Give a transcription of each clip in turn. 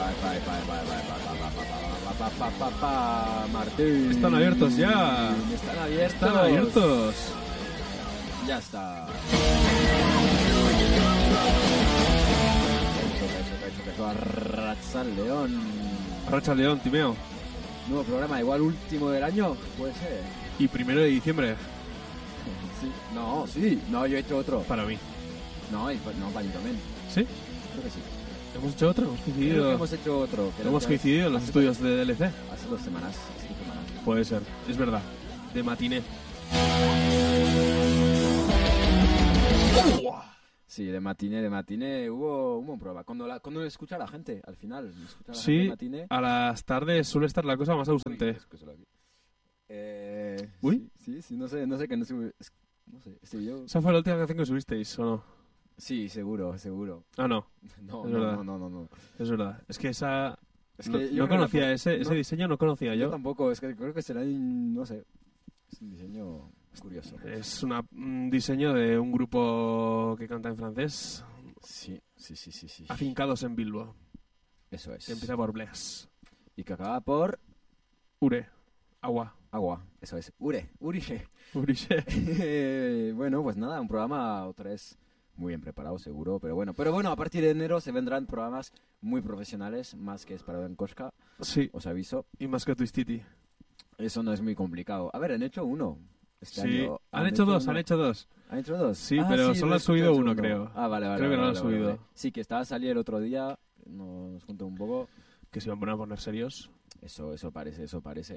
Martín. Están abiertos ya. Están abiertos. Están abiertos. Ya está. Eso. Arrachal León. Arracha León, Timeo. Nuevo programa, igual último del año, puede ser. Y 1 de diciembre. Sí. No, yo he hecho otro. Para mí. No, para mí también. ¿Sí? Creo que sí. ¿Hemos hecho otro? ¿Hemos coincidido? Creo que hemos hecho otro. ¿Hemos coincidido en los estudios de DLC? Hace 2 semanas. Puede ser, es verdad. De matiné. Sí, de matiné hubo un programa. Cuando escucha a la gente, al final. Sí, gente matiné. a las tardes suele estar la cosa más ausente. Uy. Sí, no sé, que no sé. No sé, yo... ¿Esa fue la última canción que subisteis o no? Sí, seguro. Ah, no. No, es verdad. No. Es verdad. Es que esa... Es que no conocía ese diseño, no conocía yo. Yo tampoco, es que creo que será, no sé, es un diseño curioso. Es un diseño de un grupo que canta en francés. Sí. Afincados en Bilbo. Eso es. Que empieza por Bles. Y que acaba por... Ure. Agua, eso es. Uriche. Bueno, pues nada, un programa otra vez muy bien preparado, seguro. Pero bueno, a partir de enero se vendrán programas muy profesionales, más que Esparado en Cosca. Sí. Os aviso. Y más que Twistity. Eso no es muy complicado. A ver, han hecho uno. Este año. Han hecho dos. ¿Han hecho dos? Sí, pero solo han subido uno, creo. Vale. Creo que no lo han subido. Vale. Sí, que estaba a salir el otro día. Nos contó un poco. Que se iban a poner serios. Eso parece.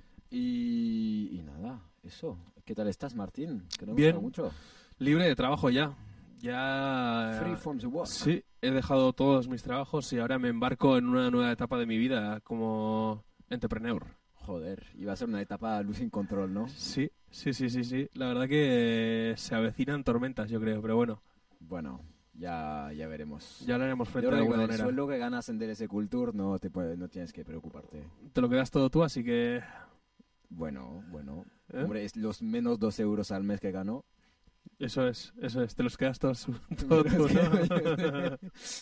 Y nada, eso. ¿Qué tal estás, Martín? Que no me gusta mucho. Libre de trabajo ya. Free from the work. Sí, he dejado todos mis trabajos y ahora me embarco en una nueva etapa de mi vida como entrepreneur. Joder, iba a ser una etapa losing control, ¿no? Sí. La verdad que se avecinan tormentas, yo creo, pero bueno. Bueno, ya veremos. Ya lo haremos frente de alguna manera. manera. El sueldo que ganas en DLC Culture no tienes que preocuparte. Te lo quedas todo tú, así que... Bueno. Hombre, es los menos 2 euros al mes que gano. Eso es. Te los quedas todo tú, ¿no?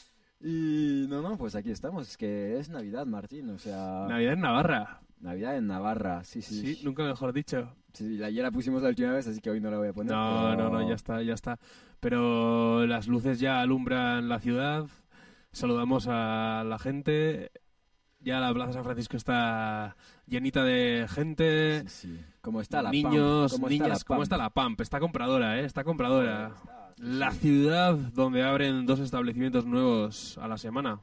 Y no, pues aquí estamos. Es que es Navidad, Martín, o sea... Navidad en Navarra. Sí. Sí, nunca mejor dicho. Sí, ya la pusimos la última vez, así que hoy no la voy a poner. No, ya está. Pero las luces ya alumbran la ciudad, saludamos a la gente, ya la Plaza San Francisco está llenita de gente. Sí. ¿Cómo está la niños, Pamp? niñas, ¿cómo está la Pamp? Está compradora, está compradora. La ciudad donde abren 2 establecimientos nuevos a la semana.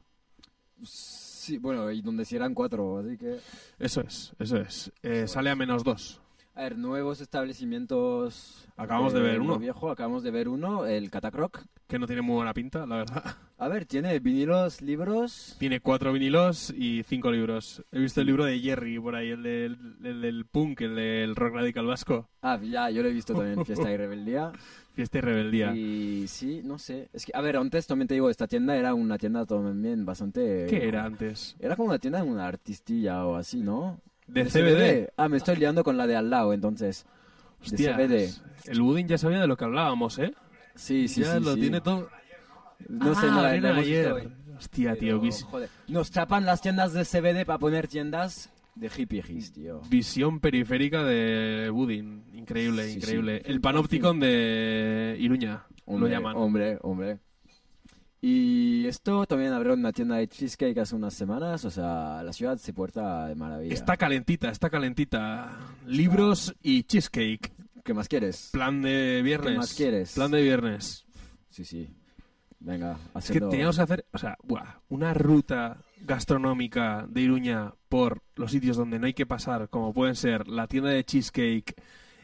Sí, bueno, y donde si eran 4, así que... Eso es. Sale a -2. A ver, nuevos establecimientos... Acabamos de ver uno. Acabamos de ver uno, el Catacroc. Que no tiene muy buena pinta, la verdad. A ver, tiene vinilos, libros... Tiene 4 vinilos y 5 libros. He visto el libro de Jerry por ahí, el del punk, el del rock radical vasco. Ya, yo lo he visto también, Fiesta y Rebeldía. Fiesta y Rebeldía. Y sí, no sé. Es que, a ver, antes también te digo, esta tienda era una tienda también bastante... ¿Qué era antes? Era como una tienda de una artistilla o así, ¿no? ¿De CBD? Me estoy liando con la de al lado, entonces. Hostia, de CBD. El Budín ya sabía de lo que hablábamos, ¿eh? Sí. Ya lo tiene todo... No sé, no la hemos ayer. visto hoy. Hostia, tío. Joder. Nos chapan las tiendas de CBD para poner tiendas de hippies, tío. Visión periférica de Budín. Increíble. El Panopticon de Iruña, lo llaman. Hombre. Y esto también abrió una tienda de cheesecake hace unas semanas, o sea, la ciudad se porta de maravilla. Está calentita. Libros y cheesecake. ¿Qué más quieres? Plan de viernes. ¿Qué más quieres? Plan de viernes. Sí. Venga, haciendo... Es que teníamos que hacer, una ruta gastronómica de Iruña por los sitios donde no hay que pasar, como pueden ser la tienda de cheesecake,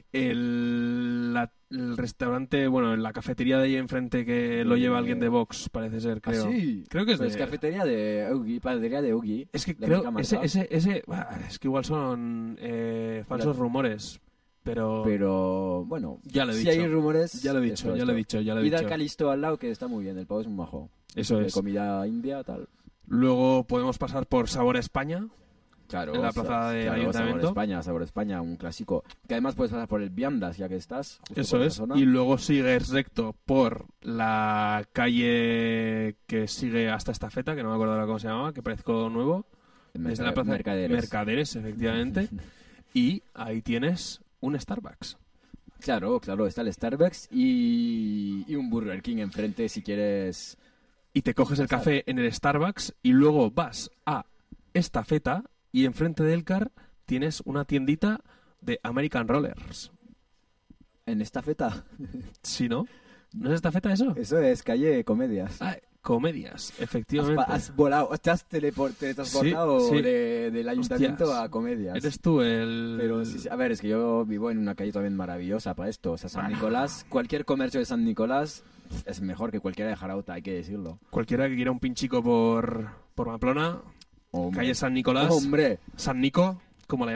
el restaurante, la cafetería de ahí enfrente que lo lleva alguien de Vox, parece ser, creo. ¿Ah, sí? Creo que es cafetería de Ugi, panadería de Ugi. Es que creo, es que igual son falsos rumores. Pero bueno, ya lo he dicho. Si hay rumores... Ya lo he dicho. Y da Calisto al lado, que está muy bien, el pavo es muy majo. Eso de es. Comida india, tal. Luego podemos pasar por Sabor a España. Claro, en la plaza del Ayuntamiento. Sabor España, un clásico. Que además puedes pasar por el Viandas, ya que estás. Justo Eso por es. esa zona. Y luego sigues recto por la calle que sigue hasta Estafeta, que no me acuerdo ahora cómo se llamaba, que parece algo nuevo. Desde la plaza Mercaderes, efectivamente. Y ahí tienes un Starbucks. Claro, está el Starbucks y un Burger King enfrente si quieres. Y te coges el café en el Starbucks y luego vas a Estafeta y enfrente del CAR tienes una tiendita de American Rollers. ¿En Estafeta? ¿Sí, no? ¿No es Estafeta eso? Eso es calle Comedias. Ah, Comedias, efectivamente. Has volado, te has teletransportado Sí. del ayuntamiento Hostias. a Comedias. Eres tú el... Pero sí, a ver, es que yo vivo en una calle también maravillosa para esto. O sea, San Nicolás, cualquier comercio de San Nicolás es mejor que cualquiera de Jarauta, hay que decirlo. Cualquiera que quiera un pinchico por Pamplona, Hombre. calle San Nicolás, ¡Hombre! San Nico, como la